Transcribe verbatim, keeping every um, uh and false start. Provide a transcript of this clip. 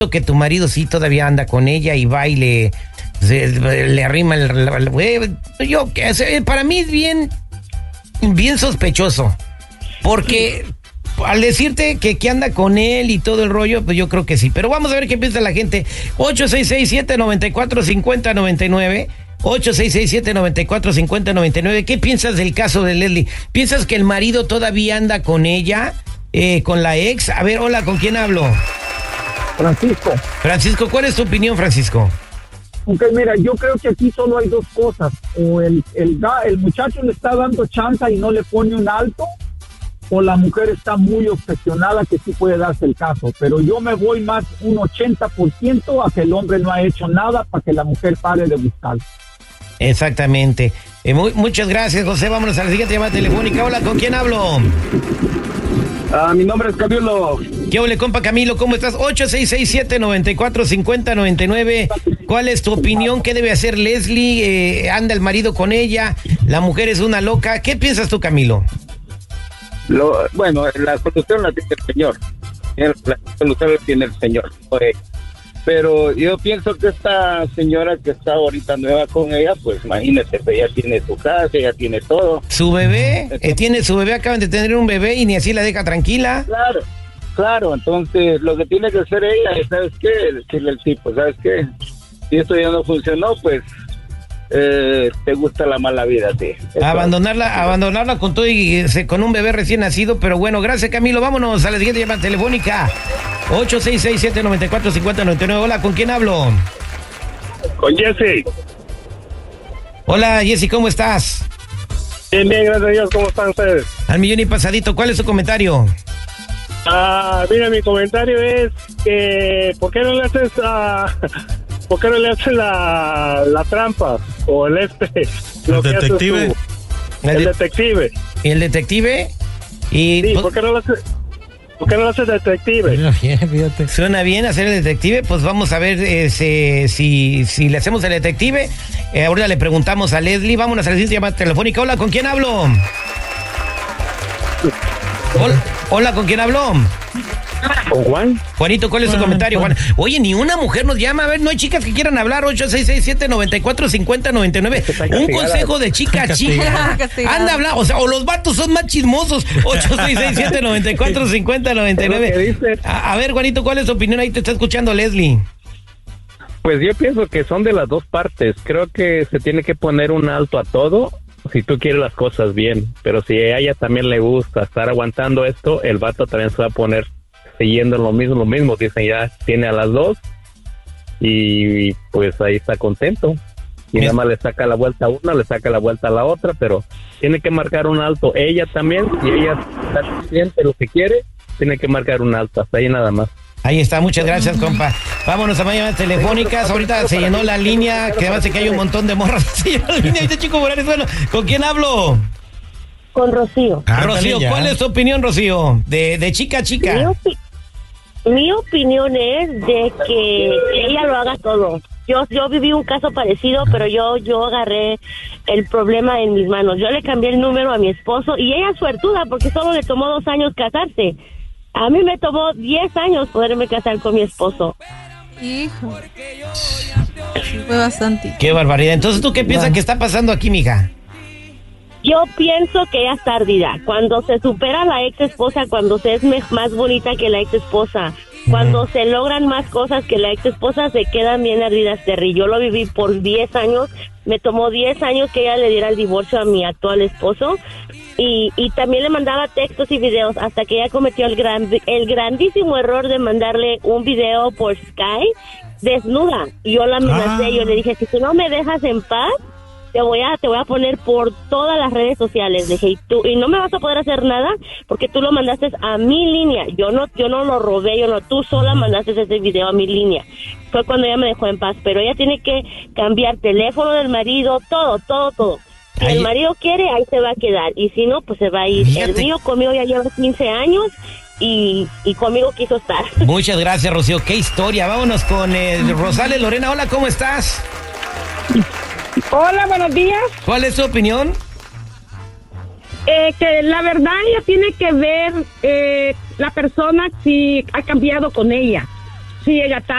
que tu marido sí todavía anda con ella y va y le, se, le arrima el, el, el yo que para mí es bien bien sospechoso, porque al decirte que, que anda con él y todo el rollo, pues yo creo que sí, pero vamos a ver qué piensa la gente. Ocho seis seis siete nueve cuatro cinco cero nueve nueve ocho seis seis siete nueve cuatro cinco cero nueve nueve. ¿Qué piensas del caso de Leslie? ¿Piensas que el marido todavía anda con ella, eh, con la ex? A ver, hola, ¿con quién hablo? Francisco. Francisco, ¿cuál es tu opinión, Francisco? Ok, mira, yo creo que aquí solo hay dos cosas. O el, el, el muchacho le está dando chance y no le pone un alto, o la mujer está muy obsesionada que sí puede darse el caso. Pero yo me voy más un ochenta por ciento a que el hombre no ha hecho nada para que la mujer pare de buscar. Exactamente. Eh, muy, muchas gracias, José. Vámonos a la siguiente llamada telefónica. Hola, ¿con quién hablo? Ah, mi nombre es Camilo. ¿Qué ole, compa Camilo? ¿Cómo estás? ocho seis seis siete nueve cuatro cinco cero nueve nueve. ¿Cuál es tu opinión? ¿Qué debe hacer Leslie? Eh, ¿Anda el marido con ella? ¿La mujer es una loca? ¿Qué piensas tú, Camilo? Lo, bueno, la solución la tiene el señor. La solución la tiene el señor. Pues, pero yo pienso que esta señora que está ahorita nueva con ella, pues imagínese, pues ella tiene su casa, ella tiene todo. ¿Su bebé? Eh, tiene su bebé, acaban de tener un bebé y ni así la deja tranquila. Claro, claro, entonces lo que tiene que hacer ella es, ¿sabes qué? Decirle al tipo, ¿sabes qué? Si esto ya no funcionó, pues eh, te gusta la mala vida a ti. Abandonarla, abandonarla con todo y eh, con un bebé recién nacido, pero bueno, gracias Camilo, vámonos a la siguiente llamada telefónica. ocho seis seis siete nueve cuatro cinco cero nueve nueve. Hola, ¿con quién hablo? Con Jesse. Hola, Jesse, ¿cómo estás? Bien, bien, gracias a Dios. ¿Cómo están ustedes? Al millón y pasadito, ¿cuál es su comentario? Ah, mira, mi comentario es que ¿por qué no le haces a... ¿por qué no le haces la, la trampa? O el este... ¿El detective? El, el detective. ¿El detective? Y sí, pues, ¿por qué no lo haces? ¿Por qué no lo haces detective? Bien, fíjate. Suena bien hacer el detective, pues vamos a ver eh, si, si, si le hacemos el detective. Eh, ahora le preguntamos a Leslie, vámonos a la siguiente llamada telefónica. Hola, ¿con quién hablo? Hola, hola, ¿con quién hablo? ¿Con Juan? Juanito, ¿cuál es su comentario, Juan? Oye, ni una mujer nos llama. A ver, no hay chicas que quieran hablar. ocho seis seis siete nueve cuatro cinco cero nueve nueve. Un consejo de chica a chica. Anda a hablar. O sea, o los vatos son más chismosos. ocho seis seis siete nueve cuatro cinco cero nueve nueve. A, a ver, Juanito, ¿cuál es tu opinión? Ahí te está escuchando Leslie. Pues yo pienso que son de las dos partes. Creo que se tiene que poner un alto a todo si tú quieres las cosas bien. Pero si a ella también le gusta estar aguantando esto, el vato también se va a poner siguiendo lo mismo, lo mismo, dicen ya tiene a las dos y pues ahí está contento y nada más le saca la vuelta a una, le saca la vuelta a la otra, pero tiene que marcar un alto, ella también, si ella está consciente de lo que quiere, tiene que marcar un alto, hasta ahí nada más. Ahí está, muchas gracias, compa. Vámonos a más llamadas telefónicas. Ahorita se llenó la línea, que además de que hay un montón de morras. Se llenó la línea, este chico Morales. Bueno, ¿con quién hablo? Con Rocío. Ah, Rocío, ¿cuál es tu opinión, Rocío? De, de chica a chica. Mi, opi mi opinión es de que ella lo haga todo. Yo yo viví un caso parecido, pero yo yo agarré el problema en mis manos. Yo le cambié el número a mi esposo y ella es suertuda porque solo le tomó dos años casarse. A mí me tomó diez años poderme casar con mi esposo. Hijo. Sí, fue bastante. Qué barbaridad. Entonces, ¿tú qué piensas que está pasando aquí, mija? Yo pienso que ella está ardida. Cuando se supera la ex esposa, cuando se es más bonita que la ex esposa, cuando se logran más cosas que la ex esposa, se quedan bien ardidas, Terry. Yo lo viví por diez años. Me tomó diez años que ella le diera el divorcio a mi actual esposo. Y, y también le mandaba textos y videos hasta que ella cometió el, gran, el grandísimo error de mandarle un video por Skype desnuda. Yo la amenacé, ah. yo le dije, si tú no me dejas en paz, te voy a te voy a poner por todas las redes sociales. Le dije, y tú y no me vas a poder hacer nada porque tú lo mandaste a mi línea. Yo no yo no lo robé, yo no, tú sola mandaste ese video a mi línea. Fue cuando ella me dejó en paz, pero ella tiene que cambiar teléfono del marido, todo, todo, todo. Si Ay. el marido quiere, ahí se va a quedar, y si no, pues se va a ir. Fíjate. El mío conmigo ya lleva quince años y, y conmigo quiso estar. Muchas gracias, Rocío, qué historia. Vámonos con eh, Rosales. Lorena, hola, ¿cómo estás? Hola, buenos días. ¿Cuál es tu opinión? Eh, que la verdad ella tiene que ver eh, la persona si ha cambiado con ella. si llega tarde.